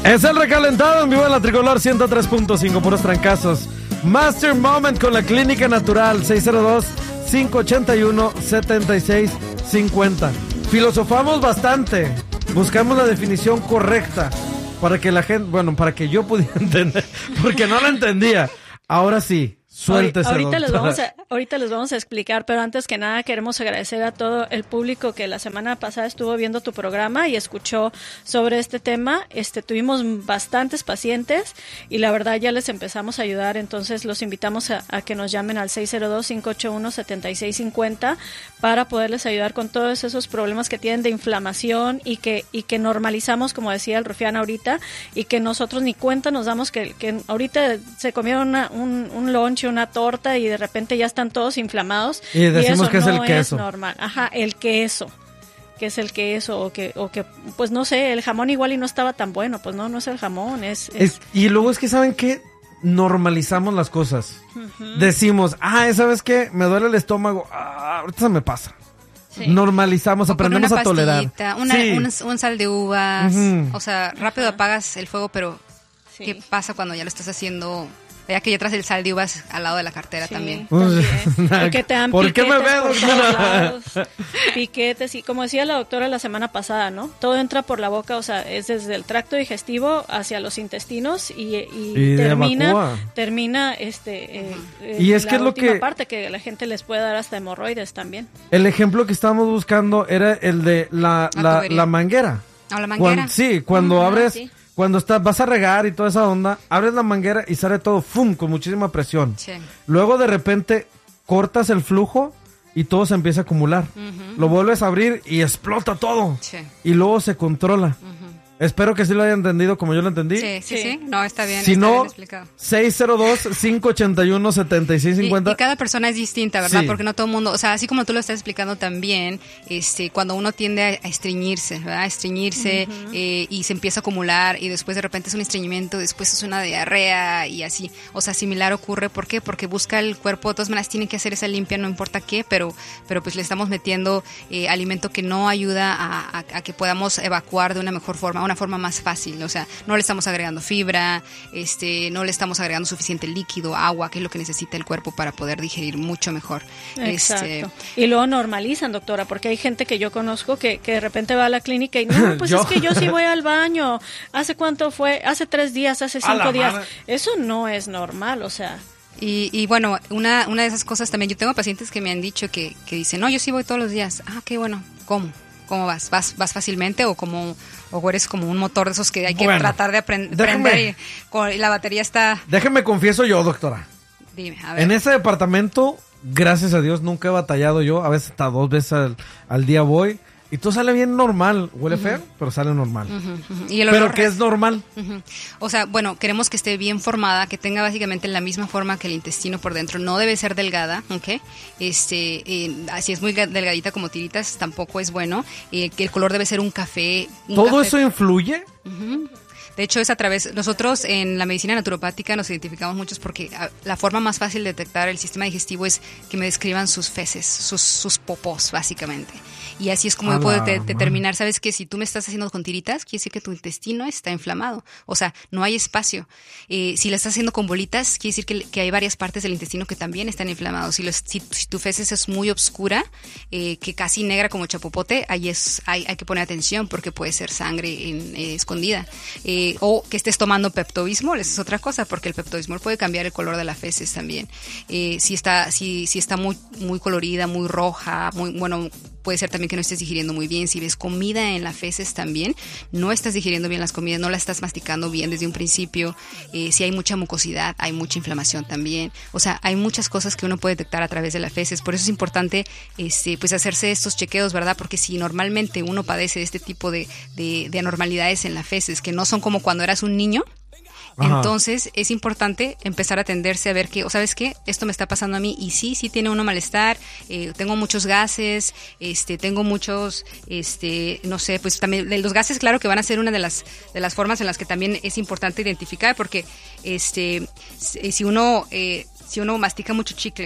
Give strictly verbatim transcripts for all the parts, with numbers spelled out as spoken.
Es el recalentado en vivo en la Tricolor ciento tres punto cinco, puros trancazos. Master Moment con la Clínica Natural, seis cero dos, cinco ocho uno, siete seis cinco cero. Filosofamos bastante, buscamos la definición correcta para que la gente, bueno, para que yo pudiera entender, porque no la entendía. Ahora sí. Suéltese, ahorita les vamos a, ahorita les vamos a explicar, pero antes que nada queremos agradecer a todo el público que la semana pasada estuvo viendo tu programa y escuchó sobre este tema. Este, tuvimos bastantes pacientes y la verdad ya les empezamos a ayudar, entonces los invitamos a, a que nos llamen al seis cero dos, cinco ocho uno, siete seis cinco cero para poderles ayudar con todos esos problemas que tienen de inflamación y que y que normalizamos, como decía el Rufián ahorita, y que nosotros ni cuenta nos damos que, que ahorita se comieron una, un, un lunch, una torta y de repente ya están todos inflamados y decimos y eso que es no el queso. Es normal. Ajá, el queso. Que es el queso o que o que pues no sé, el jamón igual y no estaba tan bueno, pues no, no es el jamón, es, es... es y luego es que saben que normalizamos las cosas. Uh-huh. Decimos, "Ah, ¿sabes qué? Me duele el estómago. Ah, ahorita se me pasa." Sí. Normalizamos, o aprendemos una a tolerar. Una, sí. un, un sal de uvas, uh-huh. O sea, rápido uh-huh. apagas el fuego, pero sí. ¿Qué pasa cuando ya lo estás haciendo? Ya que ya traes el sal de uvas al lado de la cartera sí, también. también. Que te dan ¿Por qué me veo, doctora? Piquetes, y como decía la doctora la semana pasada, ¿no? Todo entra por la boca, o sea, es desde el tracto digestivo hacia los intestinos y, y, y termina, termina este, eh, y es la que es lo última que parte que la gente les puede dar hasta hemorroides también. El ejemplo que estábamos buscando era el de la, la, la manguera. ¿O la manguera? Cuando, sí, cuando uh-huh, abres... Sí. Cuando estás, vas a regar y toda esa onda, abres la manguera y sale todo ¡fum! Con muchísima presión. Sí. Luego de repente cortas el flujo y todo se empieza a acumular. Uh-huh. Lo vuelves a abrir y explota todo. Sí. Y luego se controla. Uh-huh. Espero que sí lo hayan entendido como yo lo entendí. Sí, sí, sí. sí. No, está bien. Si está no, bien explicado. seis cero dos, cinco ocho uno, siete seis cinco cero. Y, y cada persona es distinta, ¿verdad? Sí. Porque no todo el mundo, o sea, así como tú lo estás explicando también, este, cuando uno tiende a, a estreñirse, ¿verdad? A estreñirse uh-huh. eh, y se empieza a acumular y después de repente es un estreñimiento, después es una diarrea y así. O sea, similar ocurre. ¿Por qué? Porque busca el cuerpo, de todas maneras tiene que hacer esa limpia, no importa qué, pero, pero pues le estamos metiendo eh, alimento que no ayuda a, a, a que podamos evacuar de una mejor forma, una forma más fácil. O sea, no le estamos agregando fibra, este, no le estamos agregando suficiente líquido, agua, que es lo que necesita el cuerpo para poder digerir mucho mejor. Exacto. Este, y luego normalizan, doctora, porque hay gente que yo conozco que, que de repente va a la clínica y no, pues es que yo sí voy al baño. ¿Hace cuánto fue? Hace tres días, hace cinco días. Madre. Eso no es normal, o sea. Y, y bueno, una, una de esas cosas también, yo tengo pacientes que me han dicho que, que dicen, no, yo sí voy todos los días. Ah, qué bueno, ¿cómo? ¿Cómo vas? ¿Vas, vas fácilmente o como o eres como un motor de esos que hay que bueno, tratar de aprend- aprender y, con, y la batería está... Déjeme confieso yo, doctora. Dime, a ver. En ese departamento, gracias a Dios, nunca he batallado yo. A veces hasta dos veces al, al día voy. Y todo sale bien normal. Huele uh-huh. feo, pero sale normal. Uh-huh, uh-huh. ¿Y el pero que es normal. Uh-huh. O sea, bueno, queremos que esté bien formada, que tenga básicamente la misma forma que el intestino por dentro. No debe ser delgada, ¿ok? Este, eh, si es muy delgadita como tiritas, tampoco es bueno. Eh, que el color debe ser un café. Un ¿Todo café. eso influye? Uh-huh. De hecho, es a través, nosotros en la medicina naturopática nos identificamos muchos porque la forma más fácil de detectar el sistema digestivo es que me describan sus feces, sus, sus popós, básicamente. Y así es como yo puedo de- determinar, ¿sabes qué? Si tú me estás haciendo con tiritas, quiere decir que tu intestino está inflamado. O sea, no hay espacio. Eh, si la estás haciendo con bolitas, quiere decir que, que hay varias partes del intestino que también están inflamados. Si, los, si, si tu feces es muy oscura, eh, que casi negra como chapopote, ahí es, hay, hay que poner atención porque puede ser sangre en, eh, escondida. Eh, o que estés tomando Pepto-Bismol, esa es otra cosa, porque el Pepto-Bismol puede cambiar el color de las feces también. Eh, si está, si, si está muy, muy colorida, muy roja, muy, bueno, puede ser también que no estés digiriendo muy bien. Si ves comida en las feces también, no estás digiriendo bien las comidas, no la estás masticando bien desde un principio. Eh, si hay mucha mucosidad, hay mucha inflamación también. O sea, hay muchas cosas que uno puede detectar a través de las feces. Por eso es importante este, pues hacerse estos chequeos, ¿verdad? Porque si normalmente uno padece de este tipo de, de, de anormalidades en las feces, que no son como cuando eras un niño, Ajá. Entonces es importante empezar a atenderse a ver que, o sabes qué, esto me está pasando a mí y sí, sí tiene uno malestar, eh, tengo muchos gases, este, tengo muchos, este, no sé, pues también los gases, claro que van a ser una de las de las formas en las que también es importante identificar, porque, este, si uno, eh, si uno mastica mucho chicle,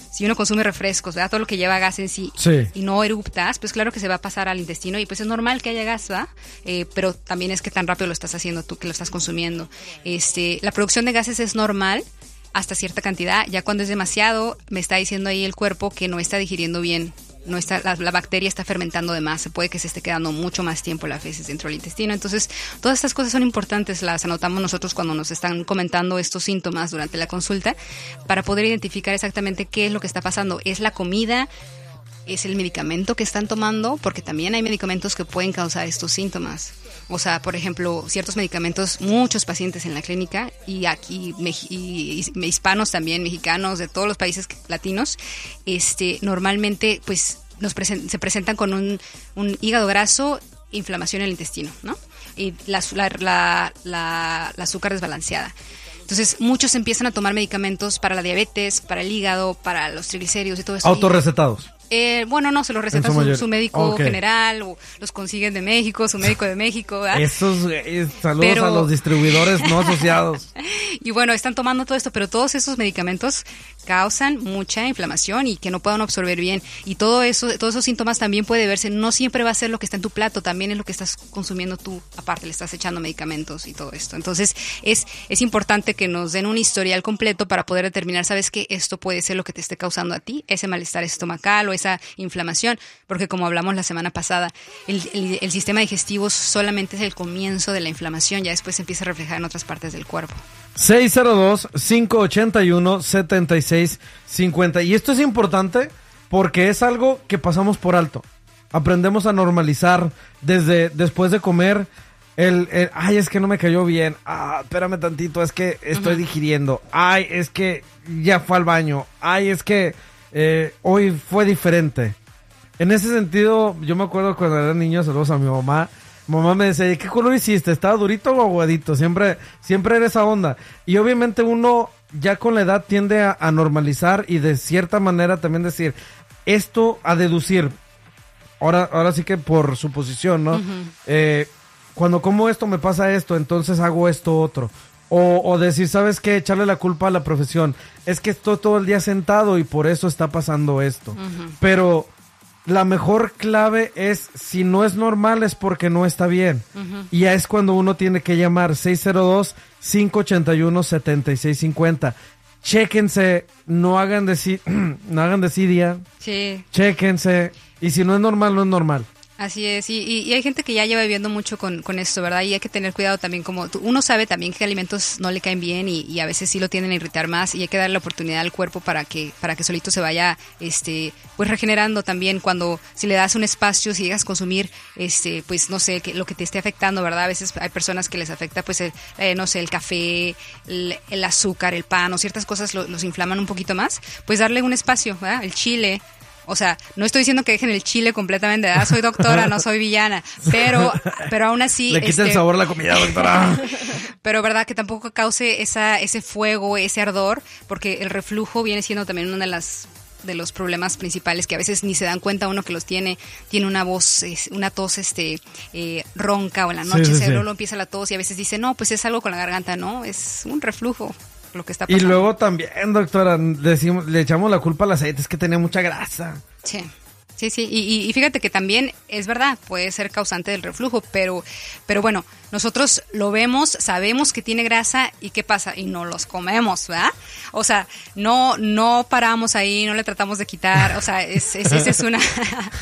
si uno consume refrescos, ¿verdad? Todo lo que lleva gas en sí, sí. y no eruptas, pues claro que se va a pasar al intestino y pues es normal que haya gas, ¿verdad? Eh, pero también es que tan rápido lo estás haciendo tú, que lo estás consumiendo. Este, la producción de gases es normal hasta cierta cantidad, ya cuando es demasiado, me está diciendo ahí el cuerpo que no está digiriendo bien. No está, la, la bacteria está fermentando de más, se puede que se esté quedando mucho más tiempo las feces dentro del intestino. Entonces, todas estas cosas son importantes, las anotamos nosotros cuando nos están comentando estos síntomas durante la consulta, para poder identificar exactamente qué es lo que está pasando. ¿Es la comida? ¿Es el medicamento que están tomando? Porque también hay medicamentos que pueden causar estos síntomas. O sea, por ejemplo, ciertos medicamentos, muchos pacientes en la clínica, y aquí y, y hispanos también, mexicanos, de todos los países latinos, este, normalmente pues nos presen, se presentan con un, un hígado graso, inflamación en el intestino, ¿no? Y la, la, la, la, la azúcar desbalanceada. Entonces, muchos empiezan a tomar medicamentos para la diabetes, para el hígado, para los triglicéridos y todo eso. Autorrecetados. Eh, bueno, no, se los receta su, su, su médico okay. general, o los consiguen de México, su médico de México, ¿verdad? Esos, eh, saludos pero... a los distribuidores no asociados. Y bueno, están tomando todo esto, pero todos esos medicamentos causan mucha inflamación y que no puedan absorber bien. Y todo eso, todos esos síntomas también puede verse, no siempre va a ser lo que está en tu plato, también es lo que estás consumiendo tú, aparte le estás echando medicamentos y todo esto. Entonces, es, es importante que nos den un historial completo para poder determinar, ¿sabes qué? Esto puede ser lo que te esté causando a ti, ese malestar estomacal o esa inflamación, porque como hablamos la semana pasada, el, el, el sistema digestivo solamente es el comienzo de la inflamación, ya después se empieza a reflejar en otras partes del cuerpo. seis cero dos, cinco ocho uno, siete seis cinco cero. Y esto es importante porque es algo que pasamos por alto. Aprendemos a normalizar desde después de comer el, el ay, es que no me cayó bien. Ah, espérame tantito, es que estoy uh-huh. digiriendo. Ay, es que ya fue al baño. Ay, es que eh, hoy fue diferente. En ese sentido, yo me acuerdo cuando era niño, saludos a mi mamá. Mamá me decía, ¿qué color hiciste? ¿Estaba durito o aguadito? Siempre, siempre era esa onda. Y obviamente uno ya con la edad tiende a, a normalizar y de cierta manera también decir, esto a deducir. Ahora, ahora sí que por suposición, ¿no? Uh-huh. Eh, cuando como esto me pasa esto, entonces hago esto otro. O, o decir, ¿sabes qué? Echarle la culpa a la profesión. Es que estoy todo el día sentado y por eso está pasando esto. Uh-huh. Pero la mejor clave es, si no es normal es porque no está bien. Uh-huh. Y ya es cuando uno tiene que llamar seis cero dos, cinco ocho uno, siete seis cinco cero. Chéquense, no hagan desi- no hagan desidia. Sí. Chéquense. Y si no es normal, no es normal. Así es, y, y, y hay gente que ya lleva viviendo mucho con, con esto, ¿verdad? Y hay que tener cuidado también, como tú, uno sabe también que alimentos no le caen bien y, y a veces sí lo tienden a irritar más, y hay que darle la oportunidad al cuerpo para que para que solito se vaya este pues regenerando también. Cuando si le das un espacio, si llegas a consumir este pues no sé, que, lo que te esté afectando, ¿verdad? A veces hay personas que les afecta pues el, eh, no sé, el café, el, el azúcar, el pan o ciertas cosas lo, los inflaman un poquito más, pues darle un espacio, ¿verdad? El chile. O sea, no estoy diciendo que dejen el chile completamente, ¿verdad? Soy doctora, no soy villana, pero pero aún así... Le quita este, el sabor a la comida, doctora. Pero verdad que tampoco cause esa ese fuego, ese ardor, porque el reflujo viene siendo también una de las de los problemas principales que a veces ni se dan cuenta uno que los tiene. Tiene una voz, una tos este eh, ronca, o en la noche sí, sí, se sí. luego empieza la tos y a veces dice, no, pues es algo con la garganta, no, es un reflujo. Lo que está pasando. Y luego también, doctora, decimos, le echamos la culpa al aceite, es que tenía mucha grasa. Sí, sí, sí, y, y fíjate que también es verdad, puede ser causante del reflujo, pero, pero bueno, nosotros lo vemos, sabemos que tiene grasa y ¿qué pasa? Y no los comemos, ¿verdad? O sea, no, no paramos ahí, no le tratamos de quitar, o sea, es, es, esa es una...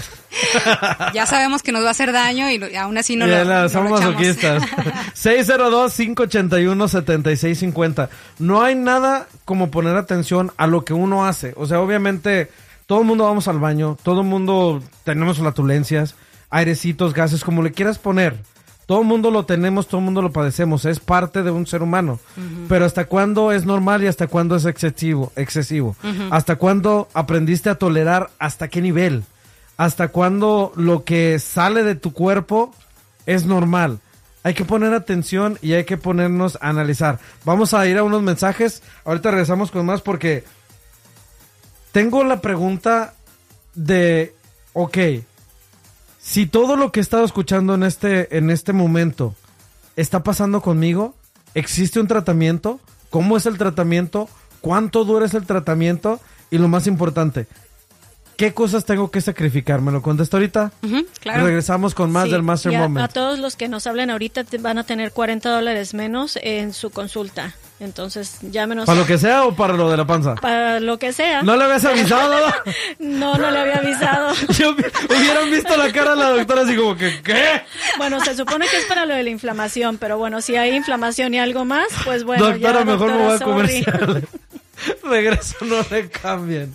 Ya sabemos que nos va a hacer daño y aún así no ya lo, la, no somos lo echamos. masoquistas. seis cero dos, cinco ocho uno, siete seis cinco cero. No hay nada como poner atención a lo que uno hace. O sea, obviamente, todo el mundo vamos al baño, todo el mundo tenemos flatulencias, airecitos, gases, como le quieras poner. Todo el mundo lo tenemos, todo el mundo lo padecemos, es parte de un ser humano. Uh-huh. Pero ¿hasta cuándo es normal y hasta cuándo es excesivo? excesivo? Uh-huh. ¿Hasta cuándo aprendiste a tolerar hasta qué nivel? ¿Hasta cuándo lo que sale de tu cuerpo es normal? Hay que poner atención y hay que ponernos a analizar. Vamos a ir a unos mensajes. Ahorita regresamos con más porque tengo la pregunta de, ok, si todo lo que he estado escuchando en este, en este momento está pasando conmigo, ¿existe un tratamiento? ¿Cómo es el tratamiento? ¿Cuánto dura ese tratamiento? Y lo más importante, ¿qué cosas tengo que sacrificar? ¿Me lo contesta ahorita? Uh-huh, claro. Regresamos con más Sí, del Master y a, Moment. a todos los que nos hablen ahorita te van a tener cuarenta dólares menos en su consulta. Entonces, llámenos. ¿Para lo que sea o para lo de la panza? Para lo que sea. ¿No le habías avisado? No, no le había avisado. Yo, hubieran visto la cara de la doctora así como que, ¿qué? Bueno, se supone que es para lo de la inflamación, pero bueno, si hay inflamación y algo más, pues bueno, doctora, ya, mejor doctora, me voy a sorry. comercial. Regreso, no le cambien.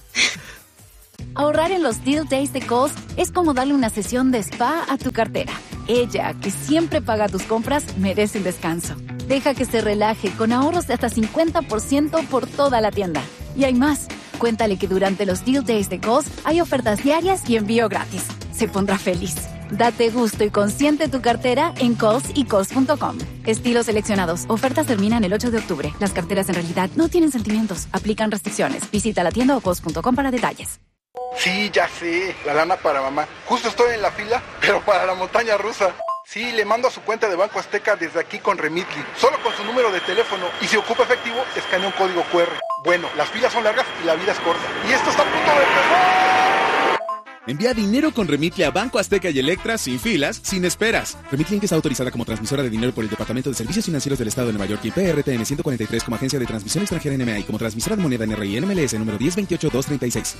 Ahorrar en los Deal Days de Kohl's es como darle una sesión de spa a tu cartera. Ella, que siempre paga tus compras, merece un descanso. Deja que se relaje con ahorros de hasta cincuenta por ciento por toda la tienda. Y hay más. Cuéntale que durante los Deal Days de Kohl's hay ofertas diarias y envío gratis. Se pondrá feliz. Date gusto y consiente tu cartera en Kohl's y Kohl's punto com. Estilos seleccionados. Ofertas terminan el ocho de octubre. Las carteras en realidad no tienen sentimientos. Aplican restricciones. Visita la tienda o Kohl's punto com para detalles. Sí, ya sé, la lana para mamá. Justo estoy en la fila, pero para la montaña rusa. Sí, le mando a su cuenta de Banco Azteca desde aquí con Remitly, solo con su número de teléfono. Y si ocupa efectivo, escanea un código cu erre. Bueno, las filas son largas y la vida es corta. Y esto está a punto de empezar. Envía dinero con Remitly a Banco Azteca y Electra sin filas, sin esperas. Remitly está autorizada como transmisora de dinero por el Departamento de Servicios Financieros del Estado de Nueva York y P R T N ciento cuarenta y tres como agencia de transmisión extranjera N M A y como transmisora de moneda N R I N M L S número diez veintiocho dos treinta y seis.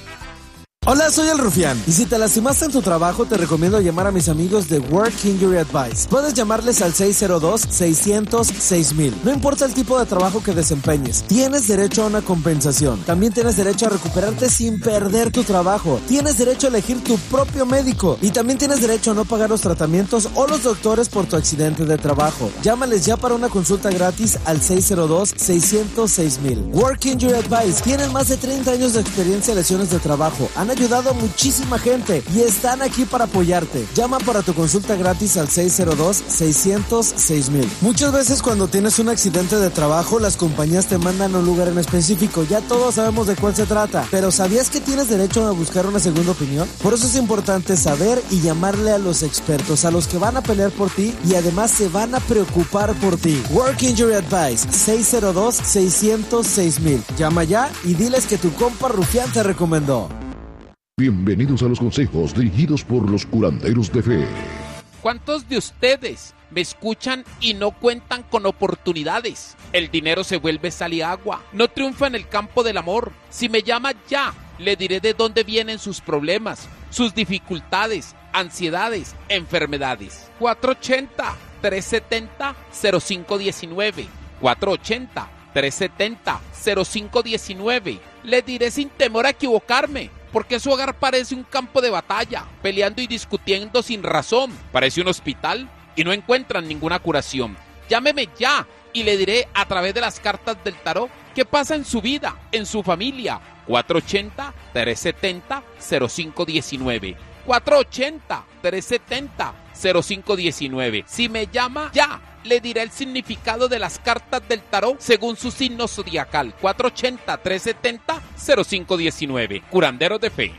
Hola, soy el Rufián, y si te lastimaste en tu trabajo te recomiendo llamar a mis amigos de Work Injury Advice. Puedes llamarles al seis cero dos, seis cero cero, seis mil. No importa el tipo de trabajo que desempeñes, tienes derecho a una compensación. También tienes derecho a recuperarte sin perder tu trabajo. Tienes derecho a elegir tu propio médico y también tienes derecho a no pagar los tratamientos o los doctores por tu accidente de trabajo. Llámales ya para una consulta gratis al seis cero dos, seis cero cero, seis mil. Work Injury Advice tienen más de treinta años de experiencia en lesiones de trabajo. Han ayudado a muchísima gente y están aquí para apoyarte. Llama para tu consulta gratis al seis cero dos, seis cero cero, seis mil. Muchas veces cuando tienes un accidente de trabajo, las compañías te mandan a un lugar en específico. Ya todos sabemos de cuál se trata, pero ¿sabías que tienes derecho a buscar una segunda opinión? Por eso es importante saber y llamarle a los expertos, a los que van a pelear por ti y además se van a preocupar por ti. Work Injury Advice, seis cero dos, seis cero cero, seis mil. Llama ya y diles que tu compa Rufián te recomendó. Bienvenidos a los consejos dirigidos por los curanderos de fe. ¿Cuántos de ustedes me escuchan y no cuentan con oportunidades? El dinero se vuelve sal y agua. No triunfa en el campo del amor. Si me llama ya, le diré de dónde vienen sus problemas, sus dificultades, ansiedades, enfermedades. cuatro ochenta, tres setenta, cero cinco diecinueve. cuatro ochenta, tres setenta, cero cinco diecinueve. Le diré sin temor a equivocarme, porque su hogar parece un campo de batalla, peleando y discutiendo sin razón. Parece un hospital y no encuentran ninguna curación. Llámeme ya y le diré a través de las cartas del tarot qué pasa en su vida, en su familia. cuatro ochenta, tres setenta, cero cinco diecinueve. cuatro ochenta, tres setenta, cero cinco diecinueve. Si me llama ya, le diré el significado de las cartas del tarot según su signo zodiacal. cuatro ochenta, tres setenta, cero cinco diecinueve. Curanderos de fe.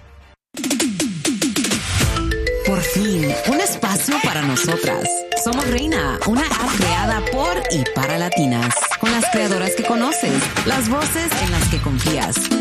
Por fin, un espacio para nosotras. Somos Reina, una app creada por y para latinas. Con las creadoras que conoces, las voces en las que confías.